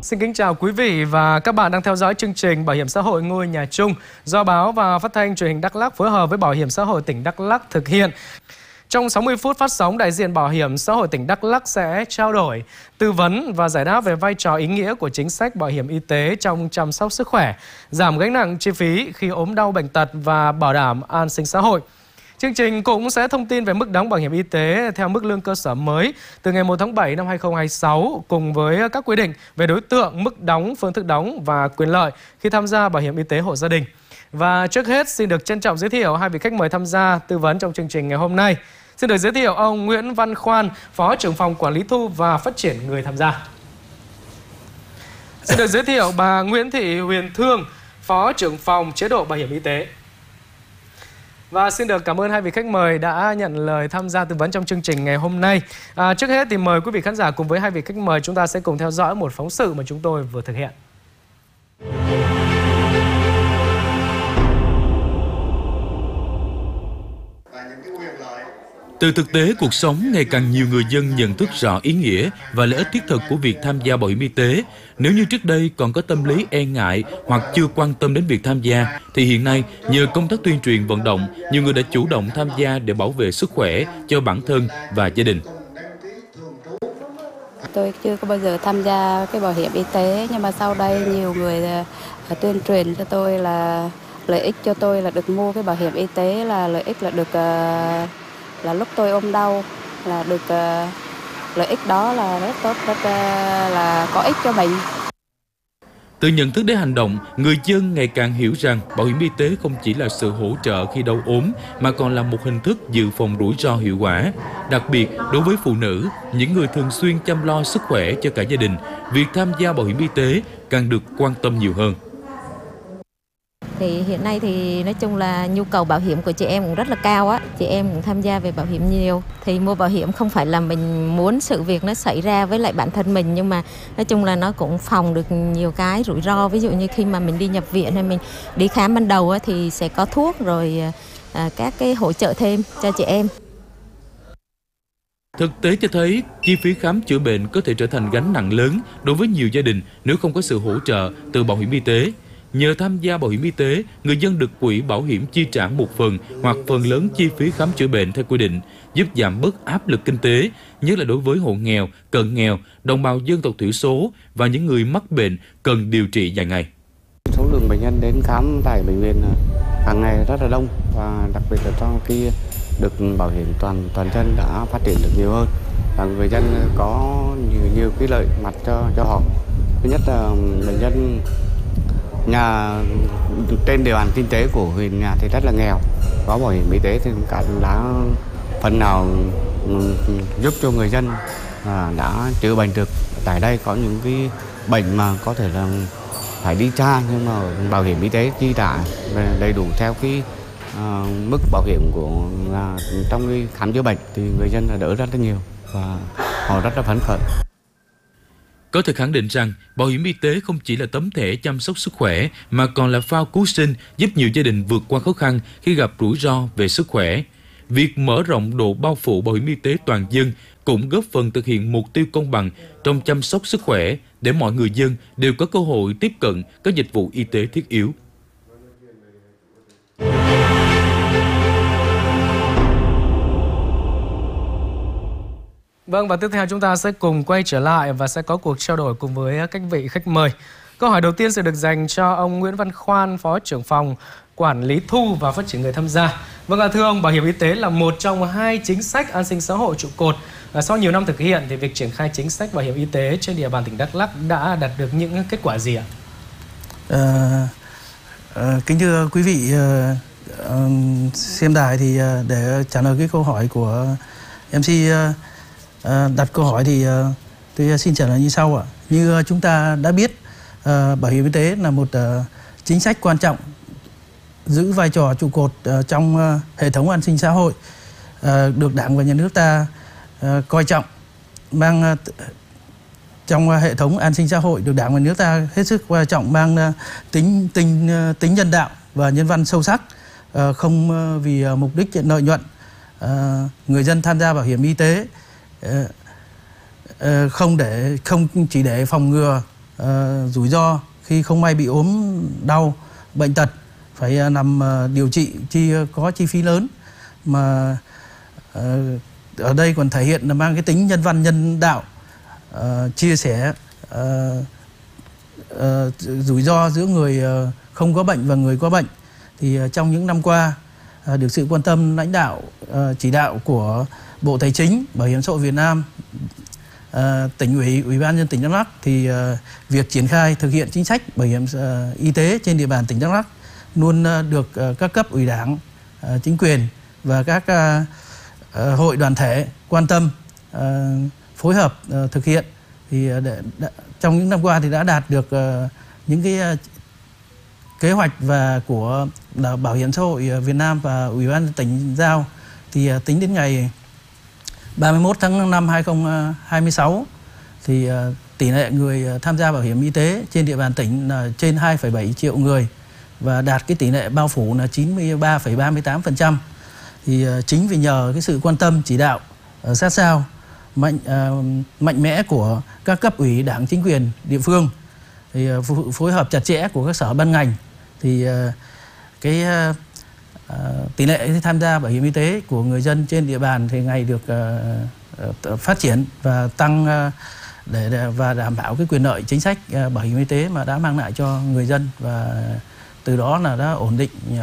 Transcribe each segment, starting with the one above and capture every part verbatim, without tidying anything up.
Xin kính chào quý vị và các bạn đang theo dõi chương trình Bảo hiểm xã hội ngôi nhà chung do Báo và Phát thanh Truyền hình Đắk Lắk phối hợp với Bảo hiểm xã hội tỉnh Đắk Lắk thực hiện. Trong sáu mươi phút phát sóng, đại diện Bảo hiểm xã hội tỉnh Đắk Lắk sẽ trao đổi, tư vấn và giải đáp về vai trò ý nghĩa của chính sách bảo hiểm y tế trong chăm sóc sức khỏe, giảm gánh nặng chi phí khi ốm đau bệnh tật và bảo đảm an sinh xã hội. Chương trình cũng sẽ thông tin về mức đóng bảo hiểm y tế theo mức lương cơ sở mới từ ngày một tháng bảy năm hai nghìn không trăm hai mươi sáu cùng với các quy định về đối tượng, mức đóng, phương thức đóng và quyền lợi khi tham gia bảo hiểm y tế hộ gia đình. Và trước hết xin được trân trọng giới thiệu hai vị khách mời tham gia tư vấn trong chương trình ngày hôm nay. Xin được giới thiệu ông Nguyễn Văn Khoan, Phó trưởng phòng Quản lý thu và phát triển người tham gia. Xin được giới thiệu bà Nguyễn Thị Huyền Thương, Phó trưởng phòng chế độ bảo hiểm y tế. Và xin được cảm ơn hai vị khách mời đã nhận lời tham gia tư vấn trong chương trình ngày hôm nay. À, trước hết thì mời quý vị khán giả cùng với hai vị khách mời chúng ta sẽ cùng theo dõi một phóng sự mà chúng tôi vừa thực hiện. Từ thực tế cuộc sống, ngày càng nhiều người dân nhận thức rõ ý nghĩa và lợi ích thiết thực của việc tham gia bảo hiểm y tế. Nếu như trước đây còn có tâm lý e ngại hoặc chưa quan tâm đến việc tham gia, thì hiện nay nhờ công tác tuyên truyền vận động, nhiều người đã chủ động tham gia để bảo vệ sức khỏe cho bản thân và gia đình. Tôi chưa có bao giờ tham gia cái bảo hiểm y tế, nhưng mà sau đây nhiều người tuyên truyền cho tôi là lợi ích cho tôi là được mua cái bảo hiểm y tế, là lợi ích là được là lúc tôi ốm đau là được uh, lợi ích đó là rất tốt, rất uh, là có ích cho mình. Từ nhận thức đến hành động, người dân ngày càng hiểu rằng bảo hiểm y tế không chỉ là sự hỗ trợ khi đau ốm mà còn là một hình thức dự phòng rủi ro hiệu quả. Đặc biệt đối với phụ nữ, những người thường xuyên chăm lo sức khỏe cho cả gia đình, việc tham gia bảo hiểm y tế càng được quan tâm nhiều hơn. Thì hiện nay thì nói chung là nhu cầu bảo hiểm của chị em cũng rất là cao á, chị em cũng tham gia về bảo hiểm nhiều. Thì mua bảo hiểm không phải là mình muốn sự việc nó xảy ra với lại bản thân mình, nhưng mà nói chung là nó cũng phòng được nhiều cái rủi ro. Ví dụ như khi mà mình đi nhập viện hay mình đi khám ban đầu á, thì sẽ có thuốc rồi à, các cái hỗ trợ thêm cho chị em. Thực tế cho thấy, chi phí khám chữa bệnh có thể trở thành gánh nặng lớn đối với nhiều gia đình nếu không có sự hỗ trợ từ bảo hiểm y tế. Nhờ tham gia bảo hiểm y tế, người dân được quỹ bảo hiểm chi trả một phần hoặc phần lớn chi phí khám chữa bệnh theo quy định, giúp giảm bớt áp lực kinh tế, nhất là đối với hộ nghèo, cận nghèo, đồng bào dân tộc thiểu số và những người mắc bệnh cần điều trị dài ngày. Số lượng bệnh nhân đến khám tại bệnh viện hàng ngày rất là đông, và đặc biệt là trong khi được bảo hiểm toàn toàn dân đã phát triển được nhiều hơn, và người dân có nhiều, nhiều cái lợi mặt cho cho họ. Thứ nhất là bệnh nhân nhà trên địa bàn kinh tế của huyện nhà thì rất là nghèo, có bảo hiểm y tế thì cả đã phần nào giúp cho người dân đã chữa bệnh được. Tại đây có những cái bệnh mà có thể là phải đi tra, nhưng mà bảo hiểm y tế chi trả đầy đủ theo cái uh, mức bảo hiểm của là trong cái khám chữa bệnh thì người dân là đỡ rất là nhiều và họ rất là phấn khởi. Có thể khẳng định rằng, bảo hiểm y tế không chỉ là tấm thẻ chăm sóc sức khỏe mà còn là phao cứu sinh giúp nhiều gia đình vượt qua khó khăn khi gặp rủi ro về sức khỏe. Việc mở rộng độ bao phủ bảo hiểm y tế toàn dân cũng góp phần thực hiện mục tiêu công bằng trong chăm sóc sức khỏe để mọi người dân đều có cơ hội tiếp cận các dịch vụ y tế thiết yếu. Vâng, và tiếp theo chúng ta sẽ cùng quay trở lại và sẽ có cuộc trao đổi cùng với các vị khách mời. Câu hỏi đầu tiên sẽ được dành cho ông Nguyễn Văn Khoan, Phó trưởng phòng Quản lý thu và phát triển người tham gia. Vâng, thưa ông, bảo hiểm y tế là một trong hai chính sách an sinh xã hội trụ cột. Và sau nhiều năm thực hiện thì việc triển khai chính sách bảo hiểm y tế trên địa bàn tỉnh Đắk Lắk đã đạt được những kết quả gì ạ? À, à, kính thưa quý vị à, à, xem đài, thì à, để trả lời cái câu hỏi của em xê à, À, đặt câu hỏi thì à, tôi xin trả lời như sau ạ. Như chúng ta đã biết, à, bảo hiểm y tế là một à, chính sách quan trọng giữ vai trò trụ cột à, trong à, hệ thống an sinh xã hội, à, được Đảng và Nhà nước ta à, coi trọng, mang à, trong à, hệ thống an sinh xã hội được Đảng và Nhà nước ta hết sức quan trọng, mang à, tính tính à, tính nhân đạo và nhân văn sâu sắc, à, không à, vì à, mục đích lợi nhuận. À, người dân tham gia bảo hiểm y tế không để không chỉ để phòng ngừa uh, rủi ro khi không may bị ốm đau, bệnh tật, phải uh, nằm uh, điều trị chi có chi phí lớn, mà uh, ở đây còn thể hiện là mang cái tính nhân văn nhân đạo, uh, chia sẻ uh, uh, rủi ro giữa người uh, không có bệnh và người có bệnh. Thì uh, trong những năm qua uh, được sự quan tâm lãnh đạo uh, chỉ đạo của Bộ Tài chính, Bảo hiểm xã hội Việt Nam, uh, tỉnh ủy, Ủy ban nhân dân tỉnh Đắk Lắk, thì uh, việc triển khai thực hiện chính sách bảo hiểm uh, y tế trên địa bàn tỉnh Đắk Lắk luôn uh, được uh, các cấp ủy Đảng, uh, chính quyền và các uh, uh, hội đoàn thể quan tâm, uh, phối hợp uh, thực hiện. Thì uh, để, đã, trong những năm qua thì đã đạt được uh, những cái uh, kế hoạch và của Bảo hiểm xã hội Việt Nam và Ủy ban tỉnh giao. Thì uh, tính đến ngày ba mươi mốt tháng năm năm hai nghìn không trăm hai mươi sáu thì uh, tỷ lệ người tham gia bảo hiểm y tế trên địa bàn tỉnh là trên hai phẩy bảy triệu người và đạt cái tỷ lệ bao phủ là chín mươi ba phẩy ba mươi tám phần trăm. Thì uh, chính vì nhờ cái sự quan tâm chỉ đạo uh, sát sao, mạnh uh, mạnh mẽ của các cấp ủy Đảng, chính quyền địa phương, thì uh, phối hợp chặt chẽ của các sở ban ngành, thì uh, cái uh, uh, tỷ lệ tham gia bảo hiểm y tế của người dân trên địa bàn thì ngày được uh, uh, phát triển và tăng uh, để, để và đảm bảo cái quyền lợi chính sách uh, bảo hiểm y tế mà đã mang lại cho người dân, và từ đó là đã ổn định uh,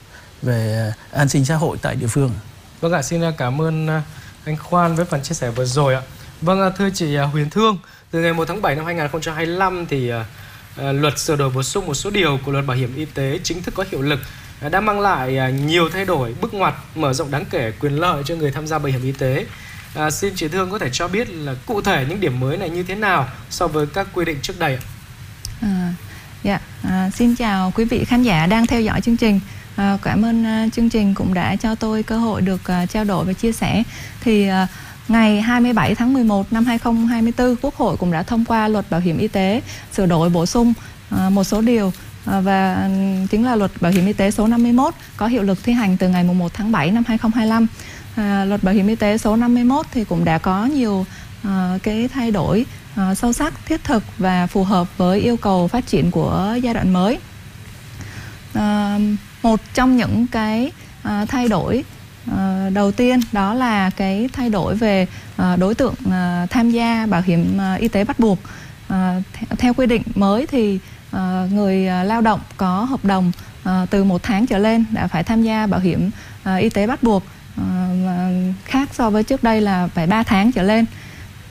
về an sinh xã hội tại địa phương. Vâng ạ, xin cảm ơn anh Khoan với phần chia sẻ vừa rồi ạ. Vâng, thưa chị Huyền Thương, từ ngày một tháng bảy năm hai nghìn không trăm hai mươi lăm thì uh, luật sửa đổi bổ sung một số điều của luật bảo hiểm y tế chính thức có hiệu lực, uh, đã mang lại uh, nhiều thay đổi bước ngoặt, mở rộng đáng kể quyền lợi cho người tham gia bảo hiểm y tế. Uh, xin chị Thương có thể cho biết là cụ thể những điểm mới này như thế nào so với các quy định trước đây ạ? À, dạ, à, xin chào quý vị khán giả đang theo dõi chương trình. À, cảm ơn uh, chương trình cũng đã cho tôi cơ hội được uh, trao đổi và chia sẻ. Thì uh, ngày hai mươi bảy tháng mười một năm hai nghìn không trăm hai mươi tư, Quốc hội cũng đã thông qua luật bảo hiểm y tế sửa đổi bổ sung uh, một số điều, uh, và um, chính là luật bảo hiểm y tế số năm mươi mốt có hiệu lực thi hành từ ngày mùng một tháng bảy năm hai nghìn không trăm hai mươi lăm. Uh, luật bảo hiểm y tế số năm mươi mốt thì cũng đã có nhiều uh, cái thay đổi uh, sâu sắc, thiết thực và phù hợp với yêu cầu phát triển của giai đoạn mới. Uh, một trong những cái uh, thay đổi uh, đầu tiên đó là cái thay đổi về uh, đối tượng uh, tham gia bảo hiểm uh, y tế bắt buộc. Uh, th- theo quy định mới thì uh, người uh, lao động có hợp đồng uh, từ một tháng trở lên đã phải tham gia bảo hiểm uh, y tế bắt buộc, uh, khác so với trước đây là phải ba tháng trở lên.